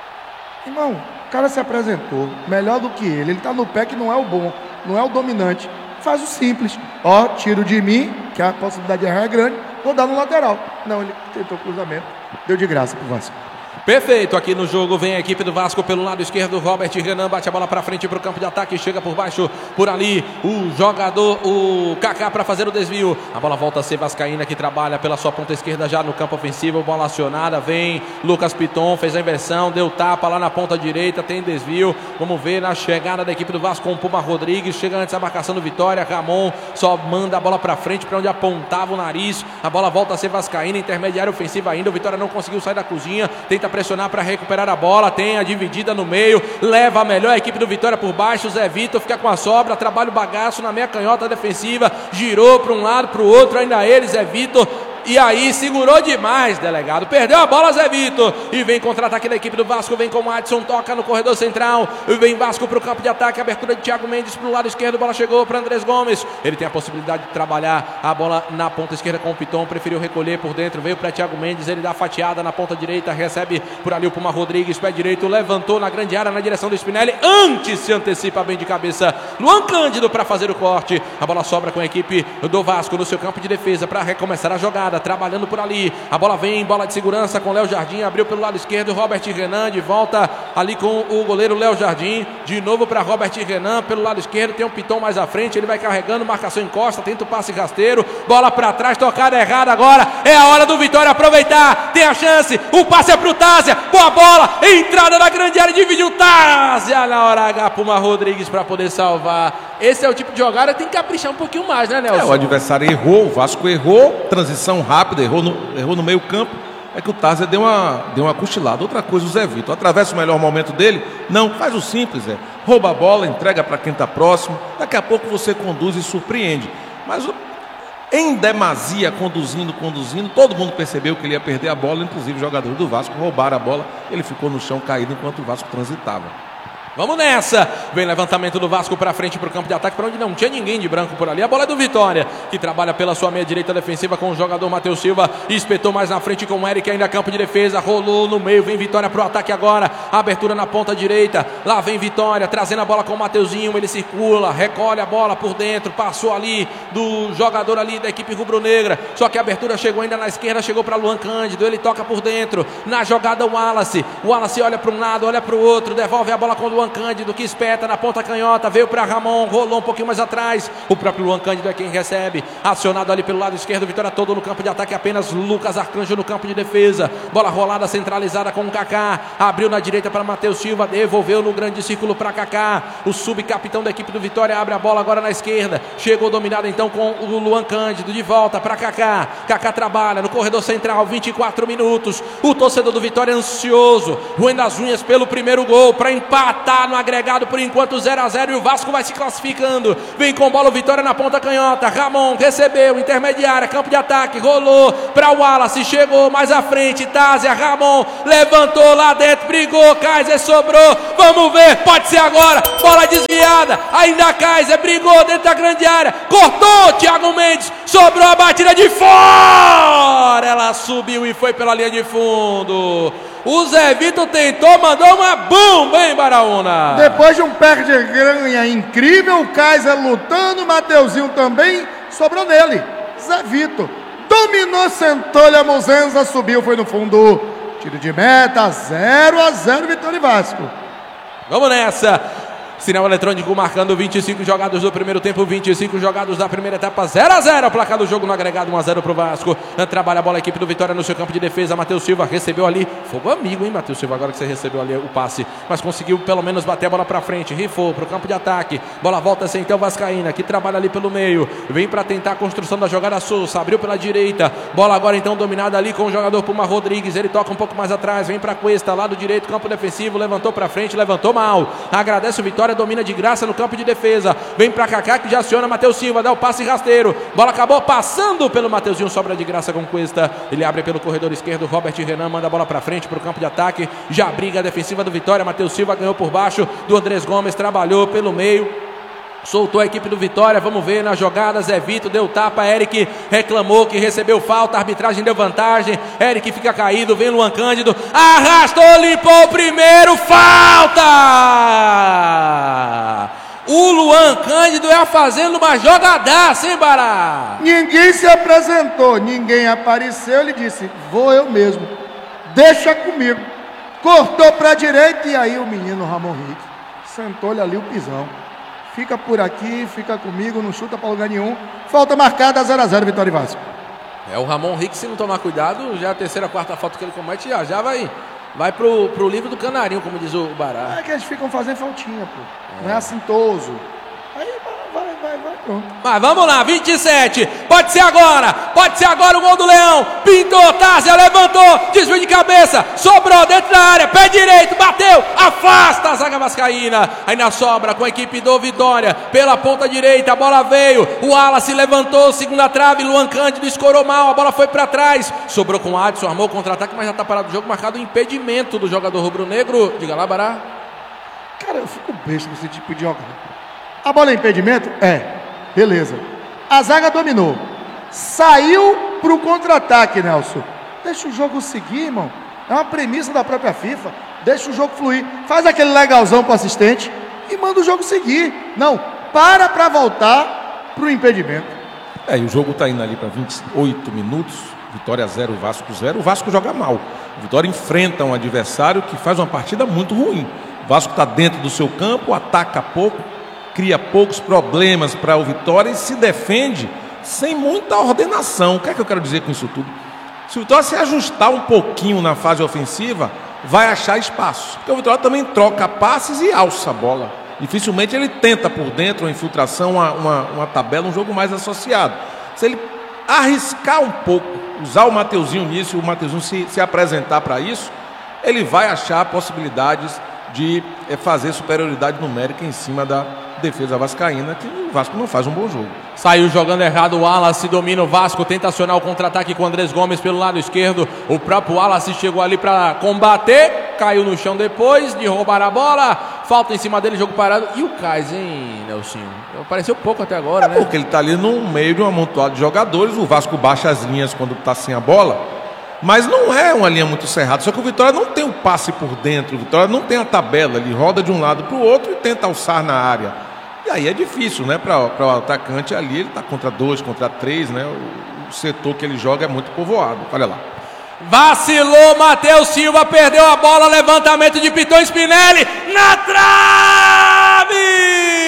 Irmão, o cara se apresentou melhor do que ele. Ele tá no pé que não é o bom, não é o dominante. Faz o simples. Ó, tiro de mim, que a possibilidade de errar é grande, vou dar no lateral. Não, ele tentou cruzamento. Deu de graça pro Vasco. Perfeito, aqui no jogo vem a equipe do Vasco pelo lado esquerdo. Robert Renan bate a bola para frente para o campo de ataque, chega por baixo, por ali o jogador, o Kaká, para fazer o desvio. A bola volta a ser vascaína, que trabalha pela sua ponta esquerda já no campo ofensivo. Bola acionada, vem Lucas Piton, fez a inversão, deu tapa lá na ponta direita, tem desvio. Vamos ver na chegada da equipe do Vasco com o Puma Rodrigues. Chega antes a marcação do Vitória. Ramon só manda a bola para frente, para onde apontava o nariz. A bola volta a ser vascaína, intermediária ofensiva ainda. O Vitória não conseguiu sair da cozinha, tenta pressionar para recuperar a bola, tem a dividida no meio, leva a melhor equipe do Vitória por baixo. Zé Vitor fica com a sobra, trabalha o bagaço na meia canhota defensiva, girou para um lado, para o outro, ainda ele, Zé Vitor. E aí segurou demais, delegado. Perdeu a bola, Zé Vitor. E vem contra-ataque da equipe do Vasco. Vem com o Adson, toca no corredor central. E vem Vasco para o campo de ataque. Abertura de Thiago Mendes para o lado esquerdo. Bola chegou para Andrés Gomes. Ele tem a possibilidade de trabalhar a bola na ponta esquerda com o Piton. Preferiu recolher por dentro. Veio para Thiago Mendes. Ele dá a fatiada na ponta direita. Recebe por ali o Puma Rodrigues. Pé direito. Levantou na grande área na direção do Spinelli. Antes se antecipa bem de cabeça Luan Cândido para fazer o corte. A bola sobra com a equipe do Vasco no seu campo de defesa para recomeçar a jogada. Trabalhando por ali. A bola vem, bola de segurança com Léo Jardim, abriu pelo lado esquerdo, Robert Renan de volta ali com o goleiro Léo Jardim, de novo para Robert Renan pelo lado esquerdo, tem um Piton mais à frente, ele vai carregando, marcação encosta, tenta o passe rasteiro, bola para trás, tocada errada agora, é a hora do Vitória aproveitar, tem a chance, o passe é pro Tazia, boa bola, entrada na grande área, dividiu Tazia na hora H, Puma Rodrigues para poder salvar. Esse é o tipo de jogada que tem que caprichar um pouquinho mais, né, Nelson? É, o adversário errou, o Vasco errou, transição rápida, errou no, errou no meio campo, é que o Tazia deu uma, deu uma cochilada. Outra coisa, o Zé Vitor, atravessa o melhor momento dele? Não, faz o simples, é, rouba a bola, entrega para quem está próximo, daqui a pouco você conduz e surpreende. Mas em demasia, conduzindo, conduzindo, todo mundo percebeu que ele ia perder a bola, inclusive os jogadores do Vasco roubaram a bola, ele ficou no chão caído enquanto o Vasco transitava. Vamos nessa, vem levantamento do Vasco para frente para o campo de ataque, para onde não tinha ninguém de branco por ali, a bola é do Vitória, que trabalha pela sua meia direita defensiva com o jogador Matheus Silva, espetou mais na frente com o Eric, ainda campo de defesa, rolou no meio, vem Vitória para o ataque agora, abertura na ponta direita, lá vem Vitória, trazendo a bola com o Mateuzinho, ele circula, recolhe a bola por dentro, passou ali do jogador ali da equipe rubro-negra, só que a abertura chegou ainda na esquerda, chegou para Luan Cândido, ele toca por dentro, na jogada o Wallace, o Wallace olha para um lado, olha para o outro, devolve a bola com o Luan Cândido, que espeta na ponta canhota, veio para Ramon, rolou um pouquinho mais atrás, o próprio Luan Cândido é quem recebe, acionado ali pelo lado esquerdo, Vitória todo no campo de ataque, apenas Lucas Arcanjo no campo de defesa, bola rolada centralizada com o Kaká, abriu na direita para Matheus Silva, devolveu no grande círculo para Kaká, o subcapitão da equipe do Vitória abre a bola agora na esquerda, chegou dominado então com o Luan Cândido, de volta para Kaká, Kaká trabalha no corredor central, vinte e quatro minutos, o torcedor do Vitória ansioso, roendo as unhas pelo primeiro gol, para empatar Lá no agregado, por enquanto, zero a zero. E o Vasco vai se classificando. Vem com bola o Vitória na ponta canhota. Ramon recebeu, intermediária, campo de ataque. Rolou para o Wallace. Chegou mais à frente. Tázia, Ramon levantou lá dentro. Brigou. Kaiser sobrou. Vamos ver. Pode ser agora. Bola desviada. Ainda Kaiser brigou dentro da grande área. Cortou. Thiago Mendes. Sobrou a batida de fora. Ela subiu e foi pela linha de fundo. O Zé Vitor tentou, mandou uma bomba, hein, Baraúna? Depois de um perde-ganha incrível, o Kaiser lutando, o Mateuzinho também, sobrou nele. Zé Vitor dominou, sentou-lhe a Muzenza, subiu, foi no fundo. Tiro de meta, zero a zero, Vitória e Vasco. Vamos nessa. Sinal eletrônico marcando vinte e cinco jogados do primeiro tempo, vinte e cinco jogados da primeira etapa, zero a zero. O placar do jogo no agregado, um a zero pro Vasco. Trabalha a bola a equipe do Vitória no seu campo de defesa. Matheus Silva recebeu ali. Fogo amigo, hein, Matheus Silva? Agora que você recebeu ali o passe. Mas conseguiu pelo menos bater a bola pra frente. Rifou pro campo de ataque. Bola volta sem então Vascaína, que trabalha ali pelo meio. Vem pra tentar a construção da jogada Souza. Abriu pela direita. Bola agora então dominada ali com o jogador Puma Rodrigues. Ele toca um pouco mais atrás. Vem pra Cuesta, lado direito, campo defensivo. Levantou pra frente, levantou mal. Agradece o Vitória, domina de graça no campo de defesa. Vem pra Kaká que já aciona Matheus Silva, dá o passe rasteiro. Bola acabou passando pelo Mateuzinho, sobra de graça com Cuesta. Ele abre pelo corredor esquerdo. Robert Renan manda a bola pra frente pro campo de ataque. Já briga a defensiva do Vitória. Matheus Silva ganhou por baixo do Andrés Gomes, trabalhou pelo meio. Soltou a equipe do Vitória, vamos ver na jogada. Zé Vitor deu tapa, Eric reclamou que recebeu falta, a arbitragem deu vantagem. Eric fica caído, vem Luan Cândido, arrastou, limpou o primeiro, falta! O Luan Cândido ia fazendo uma jogadaça, hein, Bará? Ninguém se apresentou, ninguém apareceu, ele disse, vou eu mesmo, deixa comigo. Cortou para a direita e aí o menino Ramon Rick sentou-lhe ali o pisão. Fica por aqui, fica comigo, não chuta para lugar nenhum. Falta marcada, zero a zero, Vitória e Vasco. É, o Ramon Rick, se não tomar cuidado, já é a terceira, quarta falta que ele comete, já, já vai, vai pro, pro livro do Canarinho, como diz o Bará. É que eles ficam fazendo faltinha, pô. É. Não é assintoso. Aí vai, vai, vai, pronto. Mas vamos lá, vinte e sete, pode ser agora, pode ser agora o gol do Leão. Pintou, Tázia, levantou, desvio de cabeça, sobrou dentro da área, pé direito, bateu, afasta a zaga vascaína. Ainda sobra com a equipe do Vitória, pela ponta direita, a bola veio, o Wallace levantou, segunda trave, Luan Cândido escorou mal, a bola foi para trás, sobrou com o Adson, armou o contra-ataque, mas já tá parado o jogo, marcado o impedimento do jogador rubro-negro. Diga lá, Bará. Cara, eu fico besta com esse tipo de jogo. A bola é impedimento? É. Beleza. A zaga dominou. Saiu pro contra-ataque, Nelson. Deixa o jogo seguir, irmão. É uma premissa da própria FIFA. Deixa o jogo fluir. Faz aquele legalzão pro assistente e manda o jogo seguir. Não, para pra voltar pro impedimento. É, e o jogo tá indo ali para vinte e oito minutos. Vitória zero, Vasco zero. O Vasco joga mal. O Vitória enfrenta um adversário que faz uma partida muito ruim. O Vasco está dentro do seu campo, ataca pouco, cria poucos problemas para o Vitória e se defende sem muita ordenação. O que é que eu quero dizer com isso tudo? Se o Vitória se ajustar um pouquinho na fase ofensiva, vai achar espaço. Porque o Vitória também troca passes e alça a bola. Dificilmente ele tenta por dentro uma infiltração, uma, uma, uma tabela, um jogo mais associado. Se ele arriscar um pouco, usar o Mateuzinho nisso, o Mateuzinho se, se apresentar para isso, ele vai achar possibilidades de é, fazer superioridade numérica em cima da defesa vascaína, que o Vasco não faz um bom jogo. Saiu jogando errado o Wallace, domina o Vasco, tenta acionar o contra-ataque com o Andrés Gomes pelo lado esquerdo. O próprio Wallace chegou ali para combater, caiu no chão depois de roubar a bola. Falta em cima dele, jogo parado. E o Kais, hein, Nelsinho? Apareceu pouco até agora, é né? Porque ele está ali no meio de um amontoado de jogadores. O Vasco baixa as linhas quando está sem a bola. Mas não é uma linha muito cerrada, só que o Vitória não tem o passe por dentro, o Vitória não tem a tabela, ele roda de um lado para o outro e tenta alçar na área. E aí é difícil, né, para o atacante ali, ele está contra dois, contra três, né, o, o setor que ele joga é muito povoado, olha lá. Vacilou, Matheus Silva, perdeu a bola, levantamento de Piton Spinelli, na trave!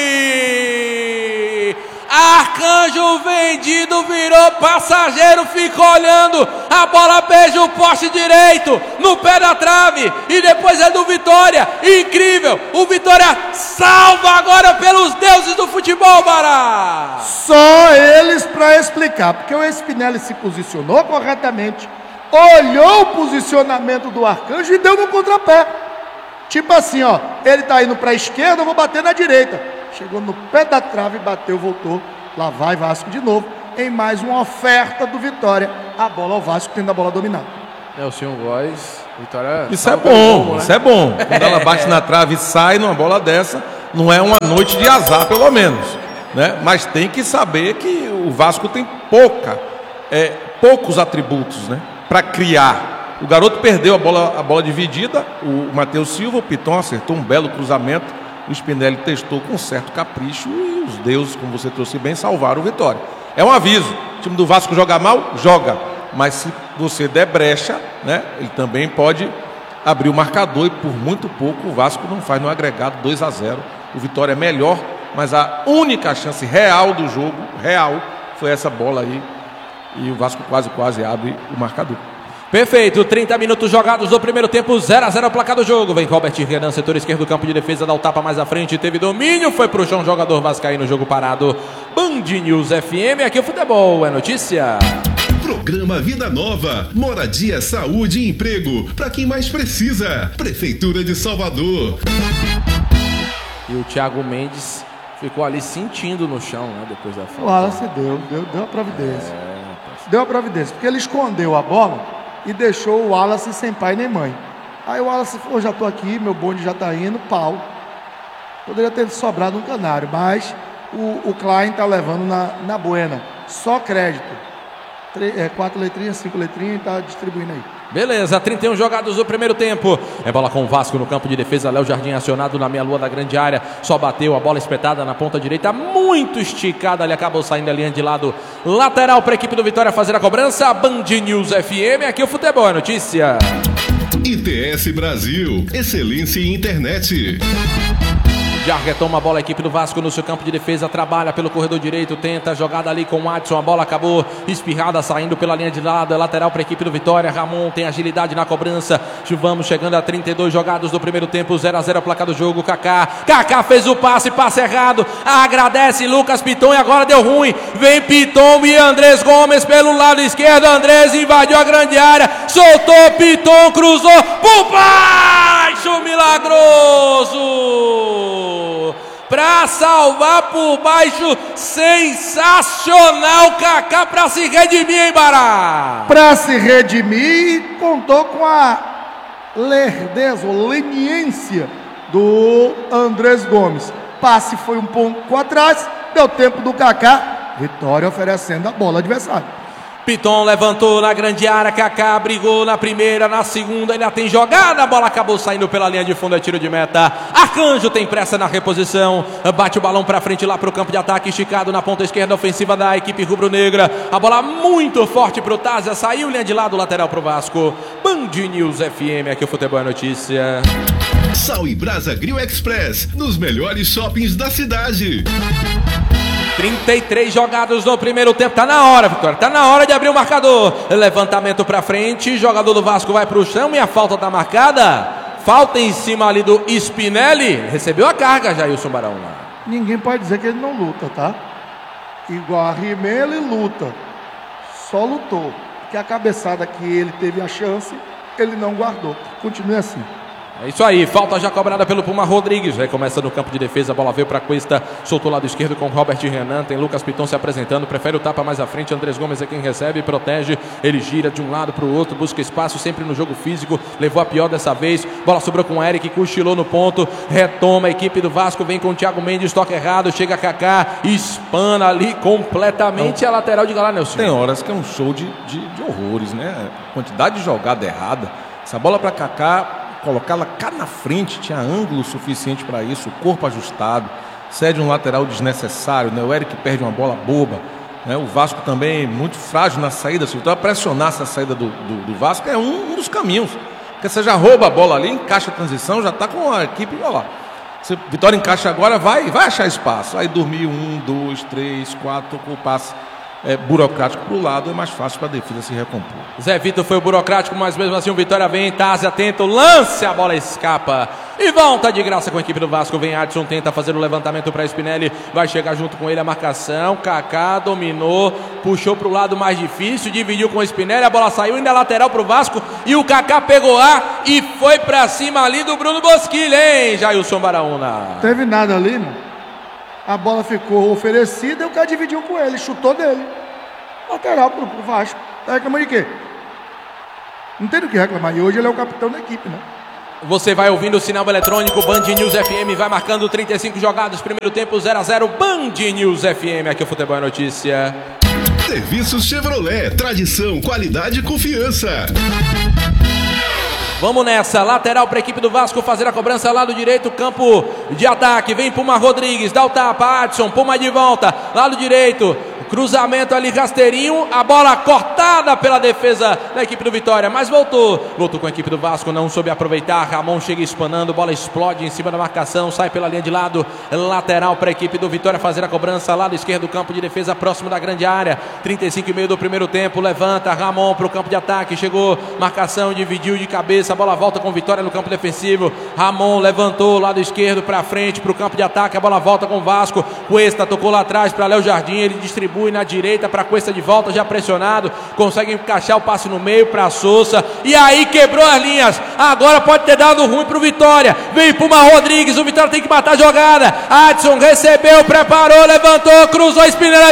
Arcanjo vendido, virou passageiro, ficou olhando, a bola beija o poste direito, no pé da trave, e depois é do Vitória, incrível, o Vitória salva agora pelos deuses do futebol, Bará! Só eles para explicar, porque o Spinelli se posicionou corretamente, olhou o posicionamento do Arcanjo e deu no contrapé. Tipo assim, ó, ele tá indo pra esquerda, eu vou bater na direita. Chegou no pé da trave, bateu, voltou. Lá vai Vasco de novo, em mais uma oferta do Vitória. A bola ao Vasco, tendo a bola dominada. Nelson Góes, Vitória... Isso é bom, bom, isso né? é bom. Quando ela bate na trave e sai numa bola dessa, não é uma noite de azar, pelo menos, né? Mas tem que saber que o Vasco tem pouca, é, poucos atributos, né, para criar. O garoto perdeu a bola, a bola dividida, o Matheus Silva, o Piton acertou um belo cruzamento, o Spinelli testou com certo capricho e os deuses, como você trouxe bem, salvaram o Vitória. É um aviso, o time do Vasco joga mal? Joga. Mas se você der brecha, né, ele também pode abrir o marcador e por muito pouco o Vasco não faz no agregado dois a zero. O Vitória é melhor, mas a única chance real do jogo, real, foi essa bola aí. E o Vasco quase, quase abre o marcador. Perfeito, trinta minutos jogados no primeiro tempo, zero a zero o placar do jogo. Vem Robert Renan, setor esquerdo do campo de defesa, dá o tapa mais à frente, teve domínio, foi pro chão, jogador vascaíno, jogo parado. Band News F M, aqui o futebol é notícia. Programa Vida Nova, moradia, saúde e emprego, para quem mais precisa. Prefeitura de Salvador. E o Thiago Mendes ficou ali sentindo no chão, né, depois da falta. O Wallace deu, deu, deu a providência. É, deu a providência, porque ele escondeu a bola e deixou o Wallace sem pai nem mãe. Aí o Wallace falou, já tô aqui, meu bonde já tá indo, pau. Poderia ter sobrado um canário, mas o, o Klein tá levando na, na buena. Só crédito. Três, é, quatro letrinhas, cinco letrinhas e tá distribuindo aí. Beleza, trinta e um jogados do primeiro tempo. É bola com o Vasco no campo de defesa. Léo Jardim acionado na meia-lua da grande área. Só bateu, a bola espetada na ponta direita. Muito esticada, ele acabou saindo a linha de lado. Lateral para a equipe do Vitória fazer a cobrança. Band News F M, aqui o futebol é notícia. I T S Brasil, excelência em internet. Já retoma a bola a equipe do Vasco no seu campo de defesa, trabalha pelo corredor direito, tenta a jogada ali com o Adson, a bola acabou espirrada, saindo pela linha de lado, é lateral para a equipe do Vitória. Ramon tem agilidade na cobrança. Vamos chegando a trinta e dois jogados do primeiro tempo, zero a zero a placa do jogo. Kaká, Kaká fez o passe, passe errado, agradece Lucas Piton e agora deu ruim. Vem Piton e Andrés Gomes pelo lado esquerdo, Andrés invadiu a grande área, soltou Piton, cruzou por baixo, milagroso! Para salvar por baixo, sensacional, Kaká para se redimir, hein, Bará? Para se redimir, contou com a lerdeza ou leniência do Andrés Gomes. Passe foi um pouco atrás, deu tempo do Kaká, Vitória oferecendo a bola ao adversário. Piton levantou na grande área, Kaká brigou na primeira, na segunda, ainda tem jogada, a bola acabou saindo pela linha de fundo, é tiro de meta. Arcanjo tem pressa na reposição, bate o balão para frente lá para o campo de ataque, esticado na ponta esquerda ofensiva da equipe rubro-negra. A bola muito forte para o Tazia, saiu linha de lado, lateral para o Vasco. Band News F M, aqui o futebol é notícia. Sal e Brasa Grill Express, nos melhores shoppings da cidade. trinta e três jogados no primeiro tempo, tá na hora, Vitória, tá na hora de abrir o marcador. Levantamento pra frente, jogador do Vasco vai pro chão e a falta tá marcada. Falta em cima ali do Spinelli, recebeu a carga, Jailson Barão lá. Ninguém pode dizer que ele não luta, tá? Igual a Rimé, ele luta, só lutou. Porque a cabeçada que ele teve a chance, ele não guardou. Continue assim. É isso aí, falta já cobrada pelo Puma Rodrigues. Aí começa no campo de defesa, a bola veio para Cuesta, soltou o lado esquerdo com Robert Renan. Tem Lucas Piton se apresentando, prefere o tapa mais à frente. Andrés Gomes é quem recebe, protege. Ele gira de um lado para o outro, busca espaço, sempre no jogo físico. Levou a pior dessa vez. Bola sobrou com o Eric, cochilou no ponto. Retoma a equipe do Vasco, vem com o Thiago Mendes, toca errado. Chega Kaká, espana ali completamente a lateral de Galá, Nelson. Tem horas que é um show de, de, de horrores, né? A quantidade de jogada errada. Essa bola para Kaká, colocá-la cá na frente, tinha ângulo suficiente para isso, o corpo ajustado, cede um lateral desnecessário, né? O Eric perde uma bola boba, né? O Vasco também muito frágil na saída, se então pressionar essa saída do, do, do Vasco é um, um dos caminhos, porque você já rouba a bola ali, encaixa a transição, já está com a equipe, olha lá, se Vitória encaixa agora, vai, vai achar espaço, aí dormiu um, dois, três, quatro, tocou o passe é, burocrático para o lado, é mais fácil para a defesa se recompor. Zé Vitor foi o burocrático, mas mesmo assim o Vitória vem, Tase atento, lance, a bola escapa e volta de graça com a equipe do Vasco. Vem Adson, tenta fazer o levantamento para Spinelli, vai chegar junto com ele a marcação, Kaká dominou, puxou para o lado mais difícil, dividiu com o Spinelli, a bola saiu ainda lateral para o Vasco e o Kaká pegou a e foi para cima ali do Bruno Bosquilha, hein, Jailson Baraúna? Teve nada ali, mano. A bola ficou oferecida e o cara dividiu com ele, chutou dele. Lateral pro, pro Vasco. Tá reclamando de quê? Não tem do que reclamar. E hoje ele é o capitão da equipe, né? Você vai ouvindo o sinal eletrônico, Band News F M vai marcando trinta e cinco jogadas, primeiro tempo zero a zero, Band News F M, aqui o Futebol é Notícia. Serviços Chevrolet, tradição, qualidade e confiança. Vamos nessa, lateral para a equipe do Vasco fazer a cobrança, lado direito, campo de ataque, vem Puma Rodrigues, dá o tapa, Adson, Puma de volta, lado direito, cruzamento ali, rasteirinho, a bola cortada pela defesa da equipe do Vitória, mas voltou, voltou com a equipe do Vasco, não soube aproveitar, Ramon chega espanando, bola explode em cima da marcação, sai pela linha de lado, lateral para a equipe do Vitória fazer a cobrança, lado esquerdo do campo de defesa, próximo da grande área, trinta e cinco e meio do primeiro tempo, levanta, Ramon para o campo de ataque, chegou, marcação, dividiu de cabeça, a bola volta com Vitória no campo defensivo, Ramon levantou, lado esquerdo para frente, para o campo de ataque, a bola volta com o Vasco, Cuesta tocou lá atrás para Léo Jardim, ele distribui na direita para Cuesta de volta, já pressionado, consegue encaixar o passe no meio para Souza, e aí quebrou as linhas, agora pode ter dado ruim para o Vitória, vem Puma Rodrigues, o Vitória tem que matar a jogada, Adson recebeu, preparou, levantou, cruzou, Spinelli,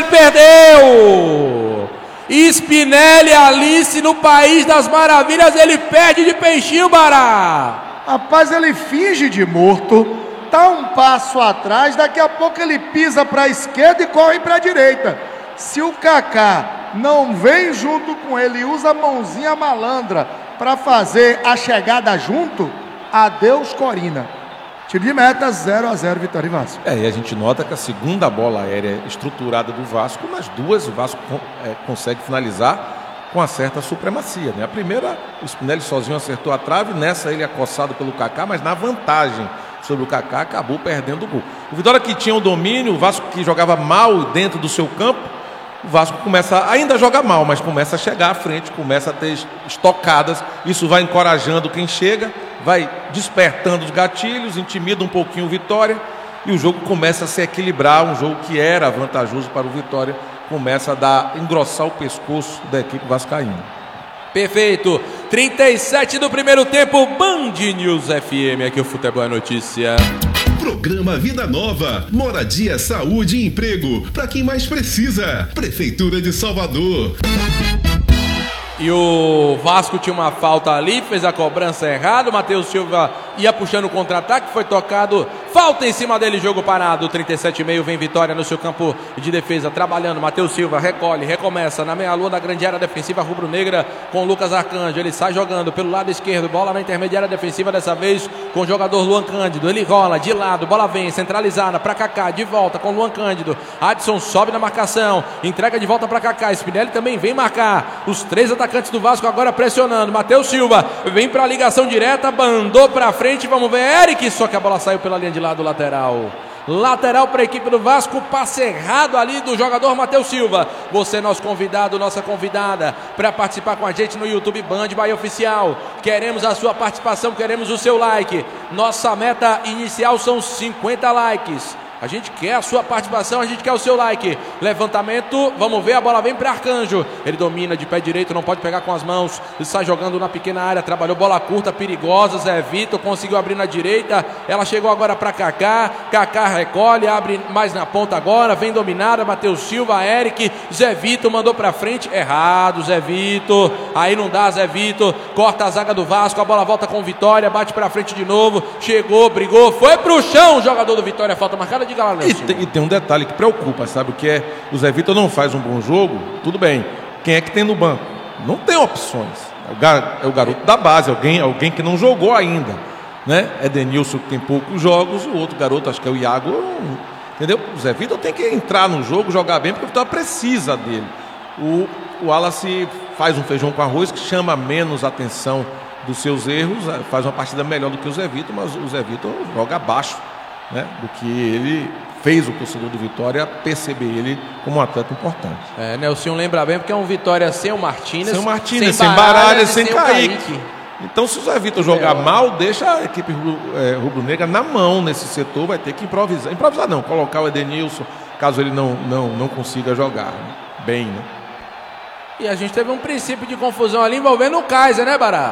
perdeu, Spinelli, Alice no País das Maravilhas, ele perde de peixinho, Bará. Rapaz, ele finge de morto, tá um passo atrás, daqui a pouco ele pisa para a esquerda e corre para a direita. Se o Kaká não vem junto com ele e usa a mãozinha malandra para fazer a chegada junto, adeus Corina. Tiro de meta, zero a zero, Vitória e Vasco. É, e a gente nota que a segunda bola aérea estruturada do Vasco, nas duas o Vasco é, consegue finalizar com uma certa supremacia, né? A primeira, o Spinelli sozinho acertou a trave, nessa ele acossado pelo Kaká, mas na vantagem sobre o Kaká, acabou perdendo o gol. O Vitória que tinha o domínio, o Vasco que jogava mal dentro do seu campo, o Vasco começa, ainda joga mal, mas começa a chegar à frente, começa a ter estocadas, isso vai encorajando quem chega, vai despertando os gatilhos, intimida um pouquinho o Vitória, e o jogo começa a se equilibrar, um jogo que era vantajoso para o Vitória, começa a dar, engrossar o pescoço da equipe vascaína. Perfeito, trinta e sete do primeiro tempo, Band News F M, aqui o Futebol é Notícia. Programa Vida Nova, moradia, saúde e emprego, para quem mais precisa. Prefeitura de Salvador. E o Vasco tinha uma falta ali, fez a cobrança errada, o Matheus Silva ia puxando o contra-ataque, foi tocado, falta em cima dele, jogo parado, trinta e sete e meio, vem Vitória no seu campo de defesa, trabalhando, Matheus Silva recolhe, recomeça, na meia-lua da grande área defensiva rubro-negra, com o Lucas Arcanjo, ele sai jogando pelo lado esquerdo, bola na intermediária defensiva, dessa vez com o jogador Luan Cândido, ele rola de lado, bola vem, centralizada para Kaká, de volta com o Luan Cândido, Adson sobe na marcação, entrega de volta para Kaká, Spinelli também vem marcar, os três atacantes do Vasco agora pressionando, Matheus Silva vem para a ligação direta, bandou para frente, vamos ver, Eric, só que a bola saiu pela linha de lado lateral. Lateral para a equipe do Vasco, passe errado ali do jogador Matheus Silva. Você, nosso convidado, nossa convidada, para participar com a gente no YouTube Band Bahia Oficial. Queremos a sua participação, queremos o seu like. Nossa meta inicial são cinquenta likes. A gente quer a sua participação, a gente quer o seu like. Levantamento, vamos ver, a bola vem para Arcanjo. Ele domina de pé direito, não pode pegar com as mãos. Ele sai jogando na pequena área, trabalhou bola curta, perigosa. Zé Vitor conseguiu abrir na direita. Ela chegou agora para Kaká. Kaká recolhe, abre mais na ponta agora. Vem dominada, Matheus Silva, Eric. Zé Vitor mandou para frente. Errado, Zé Vitor. Aí não dá, Zé Vitor. Corta a zaga do Vasco, a bola volta com Vitória. Bate para frente de novo. Chegou, brigou, foi pro chão o jogador do Vitória. Falta marcada. Diga lá, e, tem, e tem um detalhe que preocupa, sabe o que é? O Zé Vitor não faz um bom jogo, tudo bem. Quem é que tem no banco? Não tem opções. É o, gar, é o garoto da base, alguém, alguém que não jogou ainda, né? É Denilson que tem poucos jogos, o outro garoto, acho que é o Iago, entendeu? O Zé Vitor tem que entrar no jogo, jogar bem, porque o Vitória precisa dele. O, o Wallace faz um feijão com arroz que chama menos atenção dos seus erros, faz uma partida melhor do que o Zé Vitor, mas o Zé Vitor joga abaixo né, do que ele fez o torcedor do Vitória perceber ele como um atleta importante. É, Nelson lembra bem, porque é um Vitória sem o Martínez, sem o Martínez, sem Baralhas, sem, sem Kaique. Kaique. Então, se o Zé Vitor jogar mal, deixa a equipe é, rubro-negra na mão nesse setor, vai ter que improvisar. Improvisar não, colocar o Edenilson, caso ele não, não, não consiga jogar, né? Bem, né? E a gente teve um princípio de confusão ali envolvendo o Kaiser, né, Bará?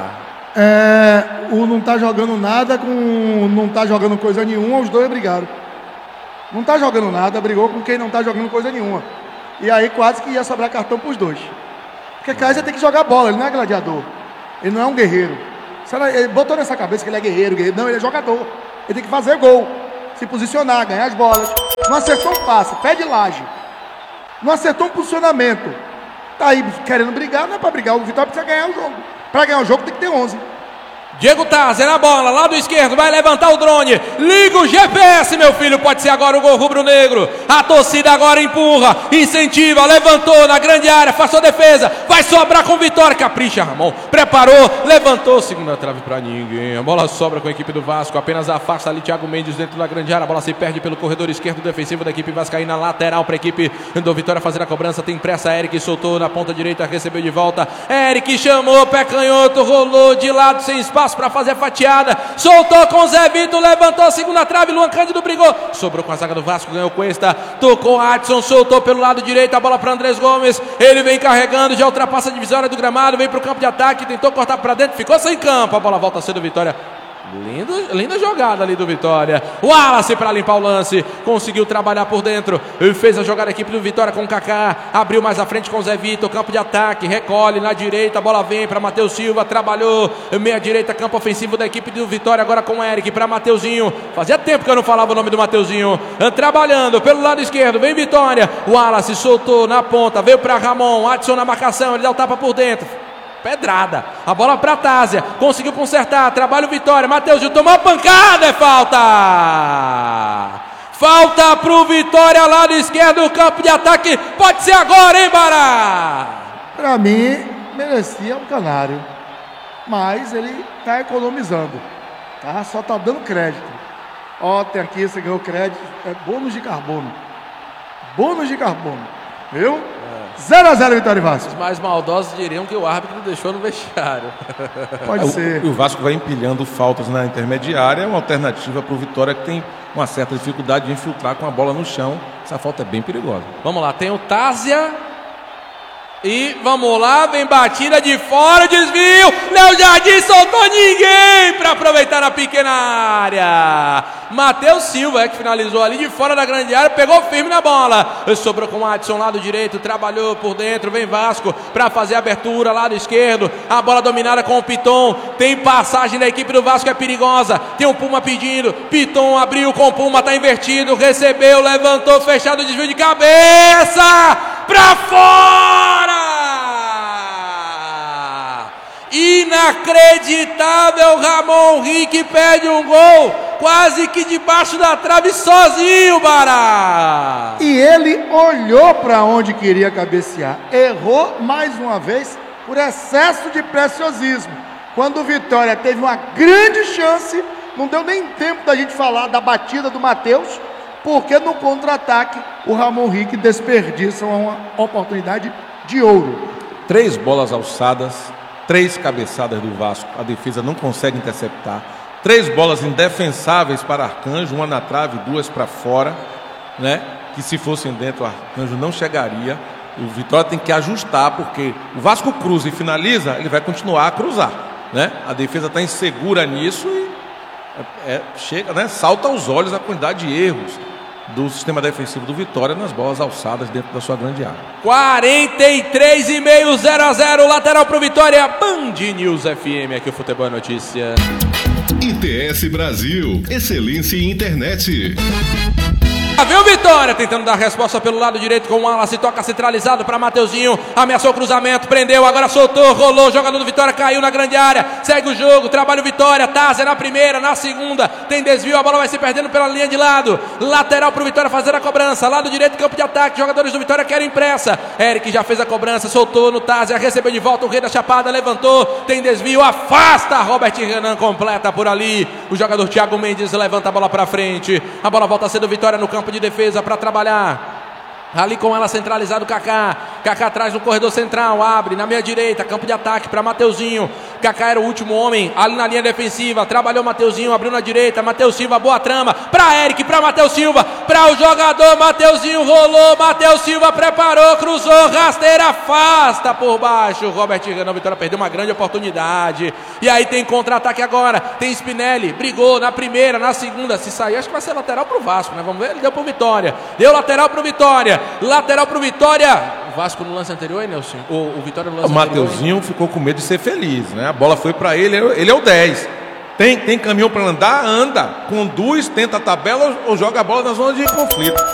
É, o não tá jogando nada com não tá jogando coisa nenhuma, os dois brigaram. Não tá jogando nada, brigou com quem não tá jogando coisa nenhuma. E aí quase que ia sobrar cartão pros dois. Porque Kaiser tem que jogar bola, ele não é gladiador. Ele não é um guerreiro. Ele botou nessa cabeça que ele é guerreiro, guerreiro. Não, ele é jogador. Ele tem que fazer gol, se posicionar, ganhar as bolas. Não acertou um passe, pé de laje. Não acertou um posicionamento. Tá aí querendo brigar, não é pra brigar. O Vitória precisa ganhar o jogo. Pra ganhar o jogo tem que ter onze. Diego Tazer na bola, lado esquerdo, vai levantar o drone. Liga o G P S, meu filho. Pode ser agora o gol rubro-negro. A torcida agora empurra, incentiva, levantou na grande área, afastou a defesa. Vai sobrar com Vitória. Capricha, Ramon. Preparou, levantou. Segunda trave pra ninguém. A bola sobra com a equipe do Vasco. Apenas afasta ali Thiago Mendes dentro da grande área. A bola se perde pelo corredor esquerdo defensivo da equipe vascaína. Lateral pra equipe do Vitória fazer a cobrança. Tem pressa. Eric soltou na ponta direita, recebeu de volta. Eric chamou, pé canhoto, rolou de lado sem espaço para fazer a fatiada, soltou com o Zé Vitor, levantou a segunda trave, Luan Cândido brigou, sobrou com a zaga do Vasco, ganhou Cuesta, tocou Adson, soltou pelo lado direito, a bola para Andrés Gomes, ele vem carregando, já ultrapassa a divisória do gramado, vem para o campo de ataque, tentou cortar para dentro, ficou sem campo, a bola volta a ser do Vitória. Lindo, linda jogada ali do Vitória. O Wallace para limpar o lance, conseguiu trabalhar por dentro, fez a jogada a equipe do Vitória com o Kaká, abriu mais à frente com o Zé Vitor, campo de ataque, recolhe na direita, a bola vem para Matheus Silva, trabalhou meia direita, campo ofensivo da equipe do Vitória agora com o Eric para Mateuzinho. Fazia tempo que eu não falava o nome do Mateuzinho. Trabalhando pelo lado esquerdo, vem Vitória. O Wallace soltou na ponta, veio para Ramon, Adson na marcação, ele dá o tapa por dentro. Pedrada, a bola para Tásia, conseguiu consertar, trabalha o Vitória, Mateuzinho tomou a pancada, é falta! Falta pro Vitória, lado esquerdo, campo de ataque, pode ser agora, hein, Bará? Pra mim, merecia um canário, mas ele tá economizando, tá? Só tá dando crédito. Ó, tem aqui, você ganhou crédito, é bônus de carbono, bônus de carbono, viu? zero a zero Vitória e Vasco. Os mais maldosos diriam que o árbitro deixou no vestiário. Pode ser. O, o Vasco vai empilhando faltas na intermediária, é uma alternativa para o Vitória que tem uma certa dificuldade de infiltrar com a bola no chão. Essa falta é bem perigosa. Vamos lá, tem o Tásia. E vamos lá, vem batida de fora, desvio. Léo Jardim soltou ninguém para aproveitar a pequena área. Matheus Silva é que finalizou ali de fora da grande área, pegou firme na bola. Sobrou com o Adson, lado direito, trabalhou por dentro, vem Vasco para fazer a abertura, lado esquerdo. A bola dominada com o Piton. Tem passagem da equipe do Vasco, é perigosa. Tem o Puma pedindo, Piton abriu com o Puma, tá invertido, recebeu, levantou, fechado, desvio de cabeça para fora. Inacreditável, Ramon Rick perde um gol quase que debaixo da trave sozinho, Bará. E ele olhou para onde queria cabecear, errou mais uma vez por excesso de preciosismo. Quando o Vitória teve uma grande chance, não deu nem tempo da gente falar da batida do Matheus, porque no contra-ataque o Ramon Rick desperdiça uma oportunidade de ouro. Três bolas alçadas, três cabeçadas do Vasco, a defesa não consegue interceptar. Três bolas indefensáveis para Arcanjo, uma na trave, duas para fora, né? Que se fossem dentro, o Arcanjo não chegaria. O Vitória tem que ajustar, porque o Vasco cruza e finaliza, ele vai continuar a cruzar, né? A defesa está insegura nisso e é, é, chega, né? Salta aos olhos a quantidade de erros do sistema defensivo do Vitória nas bolas alçadas dentro da sua grande área. quarenta e três e meio, zero a zero, lateral pro Vitória, Band News F M, aqui o Futebol é Notícia. I T S Brasil, excelência em internet. Viu Vitória tentando dar resposta pelo lado direito com o Wallace, toca centralizado para Mateuzinho, ameaçou o cruzamento, prendeu, agora soltou, rolou, jogador do Vitória caiu na grande área, segue o jogo, trabalha o Vitória, Tazer na primeira, na segunda, tem desvio, a bola vai se perdendo pela linha de lado, lateral pro Vitória fazer a cobrança, lado direito, campo de ataque, jogadores do Vitória querem pressa, Eric já fez a cobrança, soltou no Tazer, recebeu de volta o Rei da Chapada, levantou, tem desvio, afasta, Robert Renan completa por ali, o jogador Thiago Mendes levanta a bola para frente, a bola volta a ser do Vitória no campo de defesa para trabalhar. Ali com ela centralizado, Kaká. Kaká atrás no corredor central, abre na meia direita, campo de ataque para Mateuzinho. Kaká era o último homem ali na linha defensiva, trabalhou Mateuzinho, abriu na direita, Matheus Silva, boa trama, para Eric, para Matheus Silva, para o jogador, Mateuzinho rolou, Matheus Silva preparou, cruzou, rasteira, afasta por baixo, Robert Renan, Vitória perdeu uma grande oportunidade, e aí tem contra-ataque agora, tem Spinelli, brigou na primeira, na segunda, se sair, acho que vai ser lateral pro Vasco, né, vamos ver, ele deu pro Vitória, deu lateral pro Vitória, lateral pro Vitória. O Vasco no lance anterior, hein, Nelson? O, o Vitória no lance o anterior. O Mateuzinho ficou com medo de ser feliz, né? A bola foi para ele, ele é o dez. Tem, tem caminhão para andar, anda. Conduz, tenta a tabela ou joga a bola na zona de conflito.